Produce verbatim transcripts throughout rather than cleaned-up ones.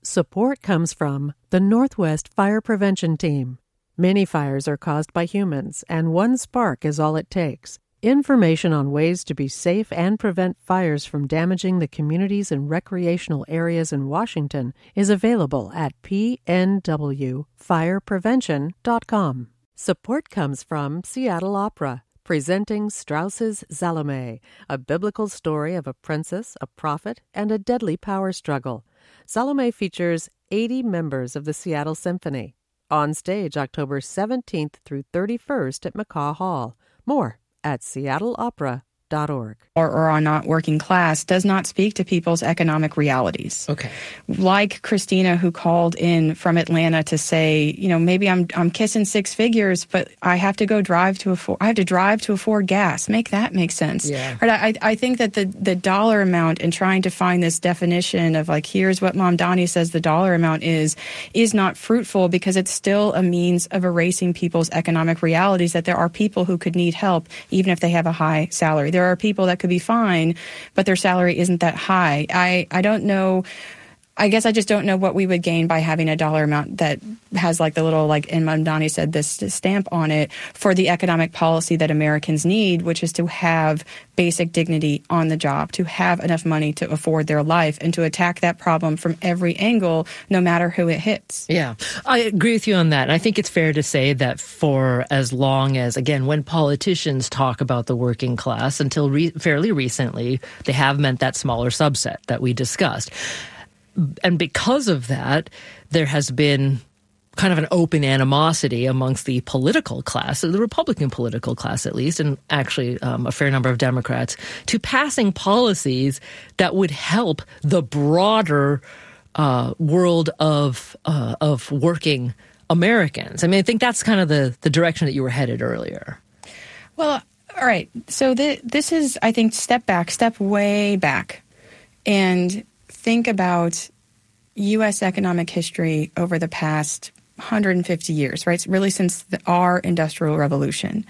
Support comes from the Northwest Fire Prevention Team. Many fires are caused by humans, and one spark is all it takes. Information on ways to be safe and prevent fires from damaging the communities and recreational areas in Washington is available at p n w fire prevention dot com. Support comes from Seattle Opera, presenting Strauss's Salome, a biblical story of a princess, a prophet, and a deadly power struggle. Salome features eighty members of the Seattle Symphony. On stage October seventeenth through thirty-first at McCaw Hall. More at seattle opera dot org. Or, or are not working class does not speak to people's economic realities. Okay. Like Christina, who called in from Atlanta to say, you know, maybe I'm I'm kissing six figures, but I have to go drive to afford. I have to drive to afford gas. Make that make sense. Yeah. Right. I I think that the the dollar amount and trying to find this definition of like here's what Mom Donnie says the dollar amount is is not fruitful because it's still a means of erasing people's economic realities. That there are people who could need help even if they have a high salary. There are people that could be fine, but their salary isn't that high. I, I don't know. I guess I just don't know what we would gain by having a dollar amount that has like the little, like, and Mamdani said, this stamp on it for the economic policy that Americans need, which is to have basic dignity on the job, to have enough money to afford their life, and to attack that problem from every angle, no matter who it hits. Yeah, I agree with you on that. And I think it's fair to say that for as long as, again, when politicians talk about the working class, until re- fairly recently, they have meant that smaller subset that we discussed. And because of that, there has been kind of an open animosity amongst the political class, the Republican political class at least, and actually um, a fair number of Democrats, to passing policies that would help the broader uh, world of uh, of working Americans. I mean, I think that's kind of the, the direction that you were headed earlier. Well, all right. So the, this is, I think, step back, step way back, and think about U S economic history over the past one hundred fifty years, right? Really since the, our Industrial Revolution.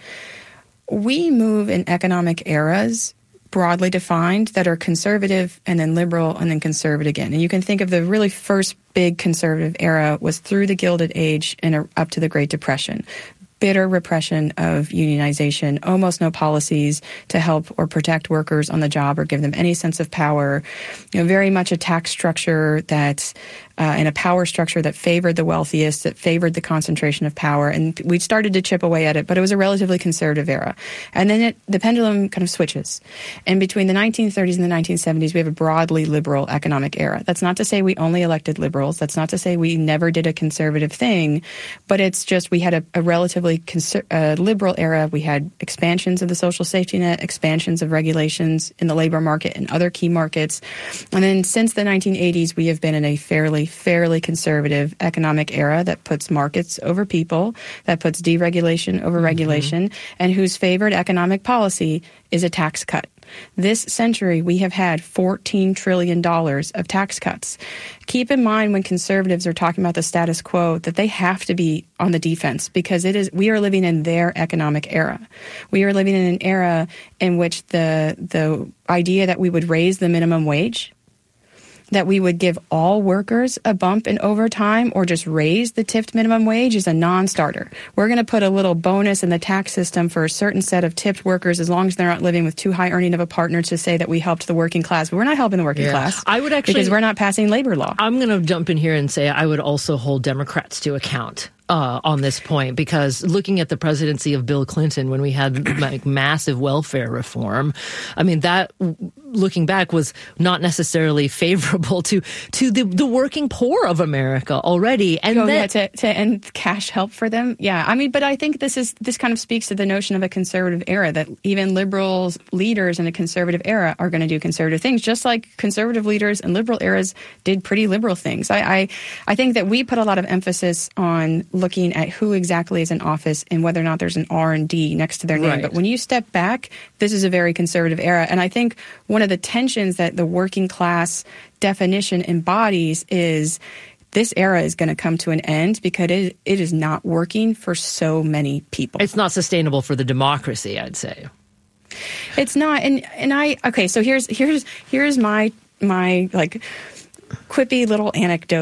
We move in economic eras broadly defined that are conservative and then liberal and then conservative again. And you can think of the really first big conservative era was through the Gilded Age and up to the Great Depression. Bitter repression of unionization, almost no policies to help or protect workers on the job or give them any sense of power. You know, very much a tax structure that uh, and a power structure that favored the wealthiest, that favored the concentration of power. And we started to chip away at it, but it was a relatively conservative era. And then it, the pendulum kind of switches. And between the nineteen thirties and the nineteen seventies, we have a broadly liberal economic era. That's not to say we only elected liberals. That's not to say we never did a conservative thing, but it's just we had a, a relatively conser- uh, liberal era. We had expansions of the social safety net, expansions of regulations in the labor market and other key markets. And then since the nineteen eighties, we have been in a fairly, fairly conservative economic era that puts markets over people, that puts deregulation over mm-hmm. regulation, and whose favored economic policy is a tax cut. This century, we have had fourteen trillion dollars of tax cuts. Keep in mind when conservatives are talking about the status quo that they have to be on the defense because it is we are living in their economic era. We are living in an era in which the the idea that we would raise the minimum wage, that we would give all workers a bump in overtime or just raise the tipped minimum wage is a non-starter. We're going to put a little bonus in the tax system for a certain set of tipped workers as long as they're not living with too high earning of a partner to say that we helped the working class. But we're not helping the working yeah. class. I would actually, because we're not passing labor law. I'm going to jump in here and say I would also hold Democrats to account. Uh, on this point, because looking at the presidency of Bill Clinton when we had like massive welfare reform, I mean, that looking back was not necessarily favorable to to the, the working poor of America already. And oh, then, yeah, to, to end cash help for them. Yeah, I mean, but I think this is this kind of speaks to the notion of a conservative era, that even liberals leaders in a conservative era are going to do conservative things, just like conservative leaders and liberal eras did pretty liberal things. I, I, I think that we put a lot of emphasis on looking at who exactly is in office and whether or not there's an R and D next to their name. Right. But when you step back, this is a very conservative era. And I think one of the tensions that the working class definition embodies is this era is going to come to an end because it, it is not working for so many people. It's not sustainable for the democracy, I'd say. It's not. And and I, okay, so here's here's here's my my like quippy little anecdote